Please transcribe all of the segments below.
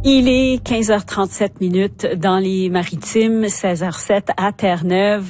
Il est 15h37 dans les Maritimes, 16h07 à Terre-Neuve.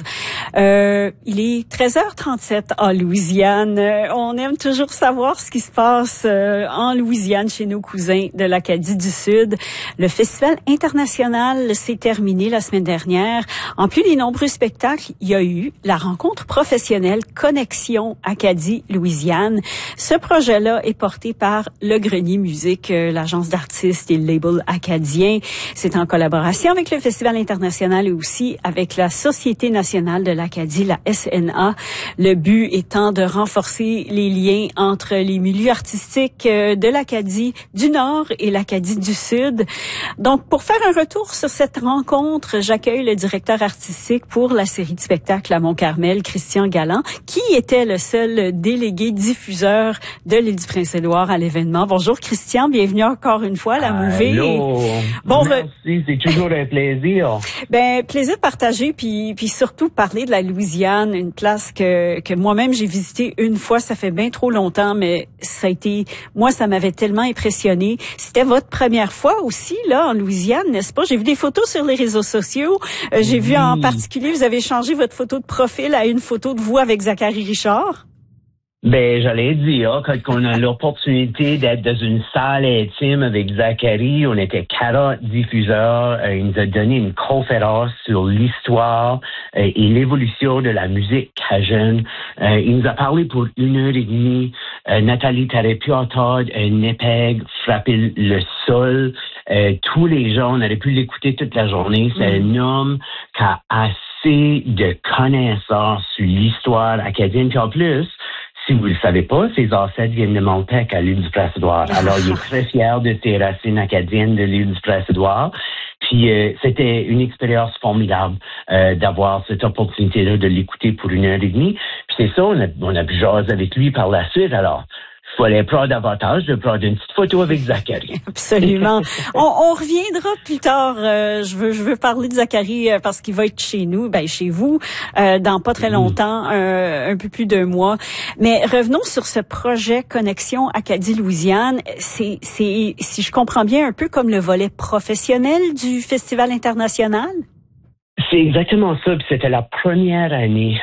Il est 13h37 en Louisiane. On aime toujours savoir ce qui se passe en Louisiane chez nos cousins de l'Acadie du Sud. Le Festival international s'est terminé la semaine dernière. En plus des nombreux spectacles, il y a eu la rencontre professionnelle Connexion Acadie-Louisiane. Ce projet-là est porté par Le Grenier Musique, l'agence d'artistes et le label acadien. C'est en collaboration avec le Festival international et aussi avec la Société nationale de l'Acadie, la SNA. Le but étant de renforcer les liens entre les milieux artistiques de l'Acadie du Nord et l'Acadie du Sud. Donc, pour faire un retour sur cette rencontre, j'accueille le directeur artistique pour la série de spectacles à Mont-Carmel, Christian Galland, qui était le seul délégué diffuseur de l'Île-du-Prince-Édouard à l'événement. Bonjour Christian, bienvenue encore une fois à la Mouvée. Allô. Bon, merci, c'est toujours un plaisir. Plaisir partagé, puis surtout parler de la Louisiane, une place que moi-même j'ai visitée une fois, ça fait bien trop longtemps, mais ça m'avait tellement impressionné. C'était votre première fois aussi, là, en Louisiane, n'est-ce pas? J'ai vu des photos sur les réseaux sociaux. J'ai vu en particulier, vous avez changé votre photo de profil à une photo de vous avec Zachary Richard. J'allais dire, quand on a l'opportunité d'être dans une salle intime avec Zachary, on était 40 diffuseurs. Il nous a donné une conférence sur l'histoire et l'évolution de la musique cajun. Il nous a parlé pour 1h30. Nathalie, t'aurais pu entendre un épée frapper le sol. Tous les gens, on aurait pu l'écouter toute la journée. C'est un homme qui a assez de connaissances sur l'histoire acadienne. Puis en plus, si vous le savez pas, ses ancêtres viennent de Montpec à l'Île-du-Prince-Édouard. Alors, il est très fier de ses racines acadiennes de l'Île-du-Prince-Édouard. Puis, c'était une expérience formidable d'avoir cette opportunité-là de l'écouter pour 1h30. Puis c'est ça, on a pu jaser avec lui par la suite. Alors, il fallait prendre davantage de prendre une petite photo avec Zachary. Absolument. On reviendra plus tard. Je veux parler de Zachary parce qu'il va être chez nous, chez vous, dans pas très longtemps, un peu plus d'un mois. Mais revenons sur ce projet Connexion Acadie-Louisiane. C'est, si je comprends bien, un peu comme le volet professionnel du Festival international? C'est exactement ça. Puis c'était la première année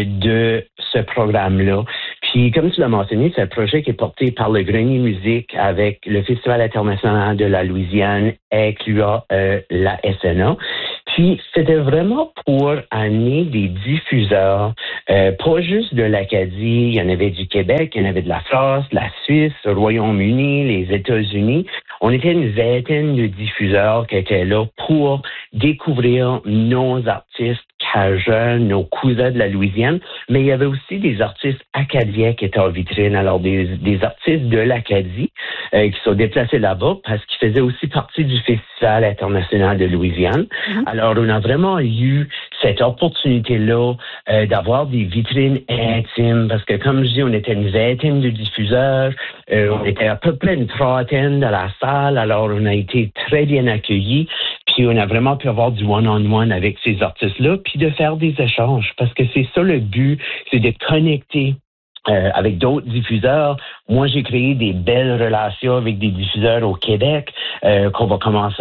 de ce programme-là. Puis, comme tu l'as mentionné, c'est un projet qui est porté par le Grenier Musique avec le Festival international de la Louisiane, incluant la SNA. Puis, c'était vraiment pour amener des diffuseurs, pas juste de l'Acadie, il y en avait du Québec, il y en avait de la France, de la Suisse, le Royaume-Uni, les États-Unis. On était une vingtaine de diffuseurs qui étaient là pour découvrir nos artistes cajuns, nos cousins de la Louisiane, mais il y avait aussi des artistes acadiens qui étaient en vitrine, alors des artistes de l'Acadie qui sont déplacés là-bas parce qu'ils faisaient aussi partie du Festival international de Louisiane. Alors, on a vraiment eu cette opportunité-là d'avoir des vitrines intimes parce que, comme je dis, on était une vingtaine de diffuseurs, on était à peu près une trentaine dans la salle, alors on a été très bien accueillis. Puis on a vraiment pu avoir du one-on-one avec ces artistes-là, puis de faire des échanges, parce que c'est ça le but, c'est de connecter avec d'autres diffuseurs. Moi, j'ai créé des belles relations avec des diffuseurs au Québec, qu'on va commencer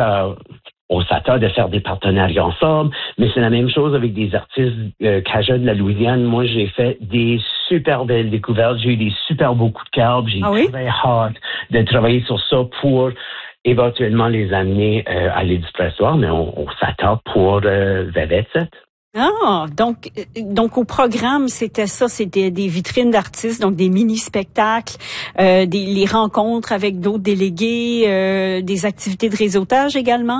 on s'attend de faire des partenariats ensemble, mais c'est la même chose avec des artistes cajuns de la Louisiane. Moi, j'ai fait des super belles découvertes, j'ai eu des super beaux coups de cœur, j'ai très hâte de travailler sur ça pour éventuellement les amener à l'Île-du-Prince-Édouard, mais on s'attend pour 2027. Ah, donc au programme, c'était des vitrines d'artistes, donc des mini-spectacles, les rencontres avec d'autres délégués, des activités de réseautage également?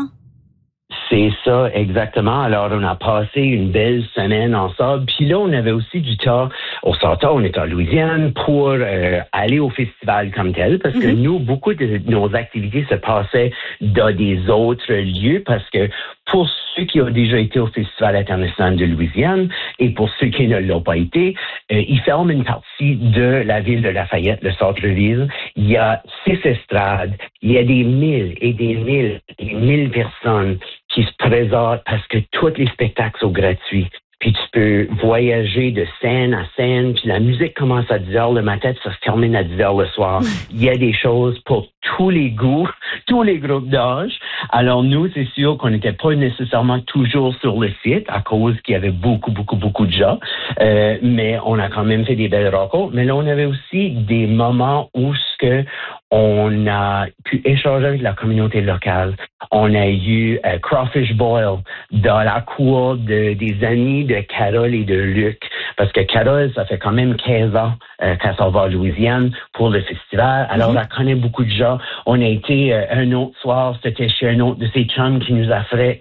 C'est ça, exactement. Alors, on a passé une belle semaine ensemble. Puis là, on avait aussi du temps. On s'entend, on est en Louisiane pour aller au festival comme tel, parce que nous, beaucoup de nos activités se passaient dans des autres lieux, parce que pour ceux qui ont déjà été au Festival international de Louisiane et pour ceux qui ne l'ont pas été, ils ferment une partie de la ville de Lafayette, le centre-ville. Il y a 6 estrades. Il y a des milles et des mille personnes qui se présentent parce que tous les spectacles sont gratuits. Puis tu peux voyager de scène à scène, puis la musique commence à 10 heures le matin, ça se termine à 10 heures le soir. Il y a des choses pour tous les goûts, tous les groupes d'âge. Alors nous, c'est sûr qu'on n'était pas nécessairement toujours sur le site à cause qu'il y avait beaucoup de gens, mais on a quand même fait des belles rencontres. Mais là, on avait aussi des moments où on a pu échanger avec la communauté locale. On a eu Crawfish Boil dans la cour des amis de Carole et de Luc. Parce que Carole, ça fait quand même 15 ans qu'elle s'en va en Louisiane pour le festival. Alors, elle connaît beaucoup de gens. On a été un autre soir, c'était chez un autre de ses chums qui nous a fait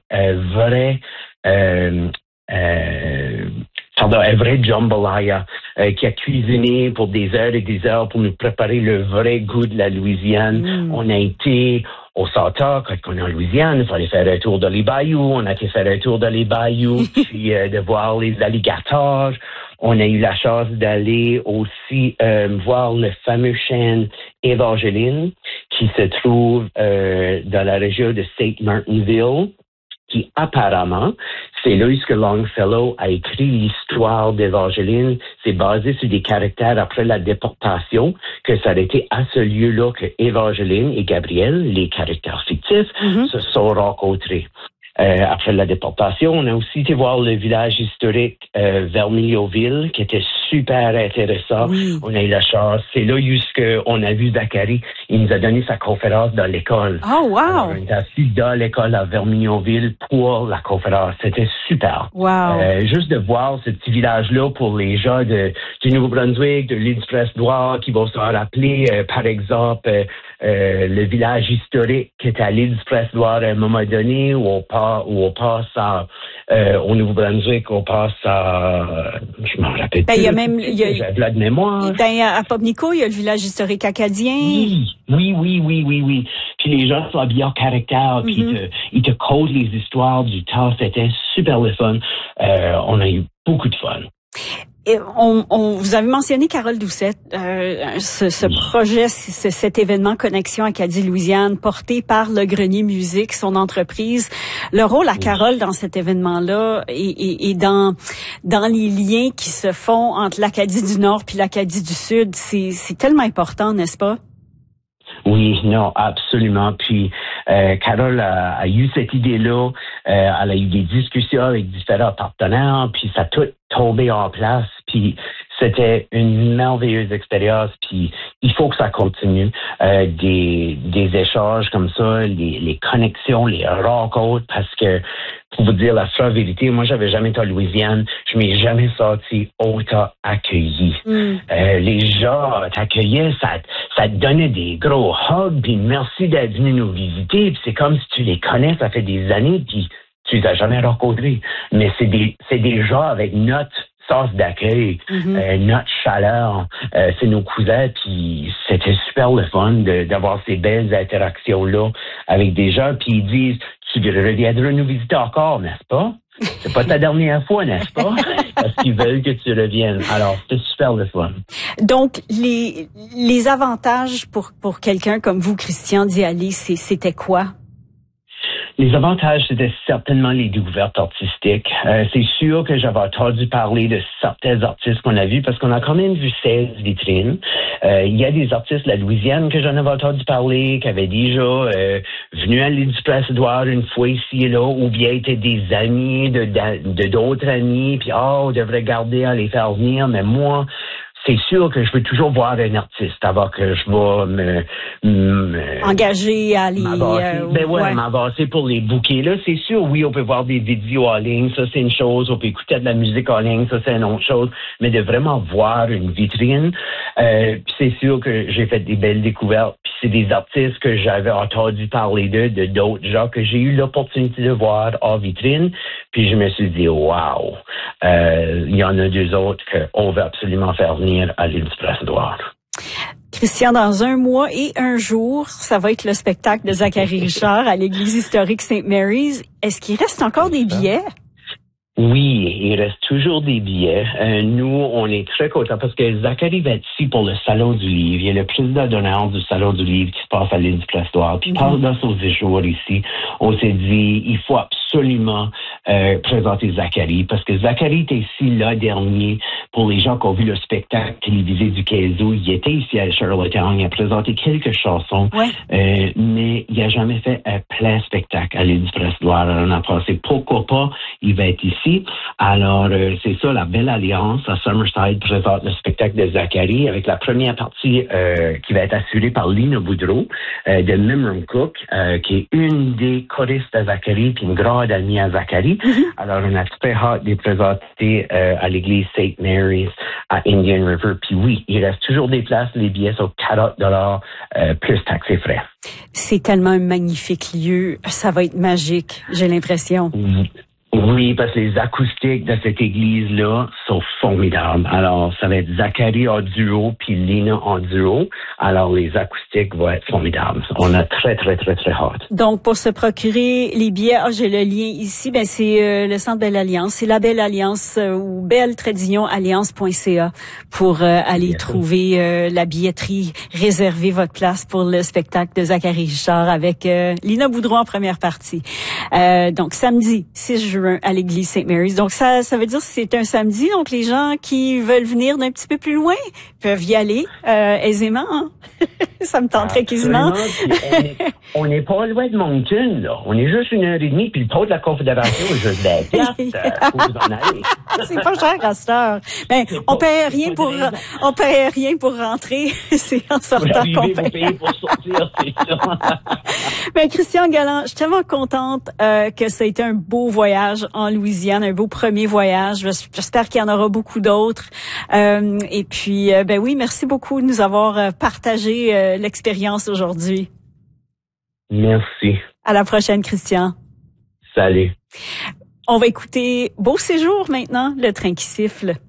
un vrai jambalaya qui a cuisiné pour des heures et des heures pour nous préparer le vrai goût de la Louisiane. On a été au Sata, quand on est en Louisiane, il fallait faire un tour dans les bayous. On a été faire un tour dans les bayous, puis de voir les alligators. On a eu la chance d'aller aussi voir le fameux chêne Evangeline qui se trouve dans la région de St. Martinville, qui apparemment, c'est là où Longfellow a écrit l'histoire d'Evangeline. C'est basé sur des caractères après la déportation, que ça a été à ce lieu-là que Evangeline et Gabriel, les caractères fictifs, se sont rencontrés. Après la déportation, on a aussi été voir le village historique Vermilionville, qui était super intéressant. Oui. On a eu la chance. C'est là où on a vu Zachary. Il nous a donné sa conférence dans l'école. Oh, wow! Alors, on était assis dans l'école à Vermilionville pour la conférence. C'était super. Wow! Juste de voir ce petit village-là pour les gens du Nouveau-Brunswick, de l'île du Prince-Édouard, qui vont se rappeler, par exemple, le village historique qui est à l'île du Prince-Édouard à un moment donné, où on passe au Nouveau-Brunswick, on passe à... Je m'en rappelle plus. Il y a même... J'ai de la de mémoire. À Pobnico, il y a le village historique acadien. Oui. Puis les gens sont habillés en caractère, puis ils te codent les histoires du temps. C'était super le fun. On a eu beaucoup de fun. Et vous avez mentionné Carole Doucette, ce projet, cet événement Connexion Acadie-Louisiane porté par le Grenier Musique, son entreprise. Le rôle à Carole dans cet événement-là et dans les liens qui se font entre l'Acadie du Nord puis l'Acadie du Sud, c'est tellement important, n'est-ce pas? Oui, non, absolument. Puis Carole a eu cette idée-là. Elle a eu des discussions avec différents partenaires, puis ça a tout tombé en place. Puis c'était une merveilleuse expérience. Puis il faut que ça continue. Des échanges comme ça, les connexions, les rencontres, parce que pour vous dire la seule vérité, moi, j'avais jamais été en Louisiane. Je m'ai jamais senti autant accueilli. Les gens t'accueillaient, ça te donnait des gros hugs, puis merci d'être venu nous visiter. Puis c'est comme si tu les connais, ça fait des années, puis tu les as jamais rencontrés. Mais c'est des gens avec notre sens d'accueil, notre chaleur. C'est nos cousins, puis c'était super le fun d'avoir ces belles interactions-là avec des gens, puis ils disent, tu reviendras nous visiter encore, n'est-ce pas? C'est pas ta dernière fois, n'est-ce pas? Parce qu'ils veulent que tu reviennes. Alors, c'était super le fun. Donc, les avantages pour quelqu'un comme vous, Christian, d'y aller, c'était quoi? Les avantages, c'était certainement les découvertes artistiques. C'est sûr que j'avais entendu parler de certains artistes qu'on a vus parce qu'on a quand même vu 16 vitrines. Il y a des artistes de la Louisiane que j'en avais entendu parler, qui avaient déjà venu à l'île du Prince-Édouard une fois ici et là, ou bien étaient des amis de d'autres amis, puis on devrait garder à les faire venir, mais moi, c'est sûr que je veux toujours voir un artiste avant que je vais engager à aller m'avancer pour les bouquets. Là, c'est sûr, oui, on peut voir des vidéos en ligne, ça c'est une chose, on peut écouter de la musique en ligne, ça c'est une autre chose, mais de vraiment voir une vitrine, puis c'est sûr que j'ai fait des belles découvertes, puis c'est des artistes que j'avais entendu parler de d'autres gens que j'ai eu l'opportunité de voir en vitrine, puis je me suis dit, wow, il y en a deux autres qu'on veut absolument faire venir à l'île du Prince-Édouard. Christian, dans 1 mois et 1 jour, ça va être le spectacle de Zachary Richard à l'église historique St. Mary's. Est-ce qu'il reste encore des billets? Oui, il reste toujours des billets. Nous, on est très contents parce que Zachary va être ici pour le Salon du Livre. Il y a le président d'honneur du Salon du Livre qui se passe à l'île du Prince-Édouard. Puis pendant son séjour ici, on s'est dit, il faut absolument présenter Zachary, parce que Zachary était ici l'an dernier pour les gens qui ont vu le spectacle télévisé du Kaizo. Il était ici à Charlottetown, il a présenté quelques chansons, mais il n'a jamais fait un plein spectacle à l'île du Prince-Édouard. On a pensé, pourquoi pas, il va être ici. Alors, c'est ça, la Belle Alliance à Summerside présente le spectacle de Zachary avec la première partie qui va être assurée par Lina Boudreau de Limerick Cook, qui est une des choristes de Zachary puis une grande amie à Zachary. Alors, on a très hâte de les présenter à l'église St. Mary's à Indian River. Puis oui, il reste toujours des places. Les billets sont $40 plus taxes et frais. C'est tellement un magnifique lieu. Ça va être magique, j'ai l'impression. Oui, parce que les acoustiques de cette église-là sont formidables. Alors, ça va être Zachary en duo puis Lina en duo. Alors, les acoustiques vont être formidables. On a très, très, très, très hâte. Donc, pour se procurer les billets, j'ai le lien ici, c'est le Centre Belle Alliance. C'est la Belle Alliance ou belle-alliance.ca pour aller trouver la billetterie, réserver votre place pour le spectacle de Zachary Richard avec Lina Boudreau en première partie. Donc, samedi 6 juin à l'église St. Mary's. Donc, ça veut dire que c'est un samedi. Donc, les gens qui veulent venir d'un petit peu plus loin peuvent y aller aisément. Hein? Ça me tenterait quasiment. On n'est pas loin de Moncton, là. On est juste 1h30, puis le port de la Confédération est juste derrière. Faut vous en aller. C'est pas cher à cette heure. Ben, on paie rien pour rentrer. C'est en sortant qu'on paie. Pour sortir, c'est ça. Ben, Christian Galland, je suis tellement contente que ça a été un beau voyage en Louisiane, un beau premier voyage. J'espère qu'il y en aura beaucoup d'autres. Et puis, ben oui, merci beaucoup de nous avoir partagé l'expérience aujourd'hui. Merci. À la prochaine, Christian. Salut. On va écouter Beau séjour maintenant, le train qui siffle.